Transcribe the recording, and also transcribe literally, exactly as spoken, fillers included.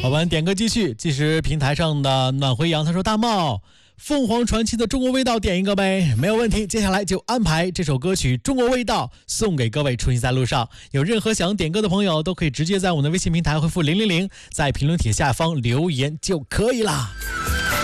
我们点歌继续，即时平台上的暖回阳他说大茂凤凰传奇的中国味道点一个呗，没有问题，接下来就安排这首歌曲中国味道送给各位出行在路上。有任何想点歌的朋友都可以直接在我们的微信平台回复零零零，在评论帖下方留言就可以啦。